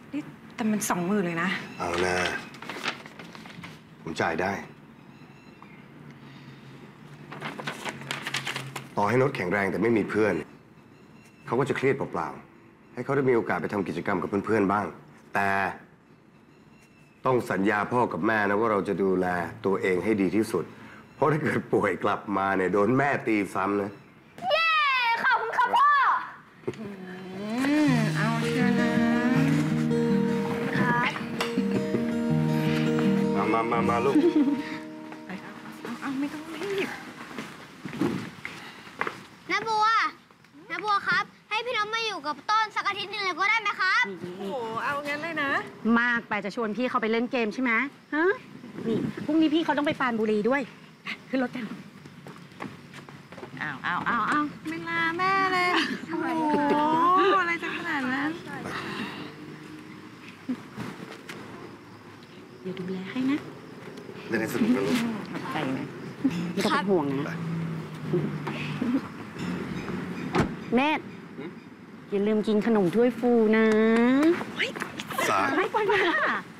นี่แต่มัน20,000เลยนะเอานะผมจ่ายได้ ต่อให้โน้ตแข็งแรงแต่ไม่มีเพื่อนเขาก็จะเครียดเปล่าๆให้เขาได้มีโอกาสไปทำกิจกรรมกับเพื่อนๆบ้าง แต่ต้องสัญญาพ่อกับแม่นะว่าเราจะดูแลตัวเองให้ดีที่สุด เพราะถ้าเกิดป่วยกลับมาเนี่ยโดนแม่ตีซ้ำนะเย้ขอบคุณครับพ่อเอาเชิญนะมาลูกเอาไม่ต้องรีบน้าบัวครับ ให้พี่น้องมาอยู่กับต้นสักอาทิตย์หนึงเลยก็ได้ไหมครับโอ้โหเอางั้นเลยนะมากไปจะชวนพี่เขาไปเล่นเกมใช่ไหมฮะ นี่พรุ่งนี้พี่เขาต้องไปปรานบุรีด้วยขึ้นรถกันเอาไม่ลาแม่เลย โอ้โห อะไรจะขนาดนั้นเดี๋ยวดูแลให้นะเล่นให้สนุกนะลูกขอบใจนะไม่ต้องเป็นห่วงนะเนตอย่าลืมกินขนมถ้วยฟูนะสาไม่ปล่อยมา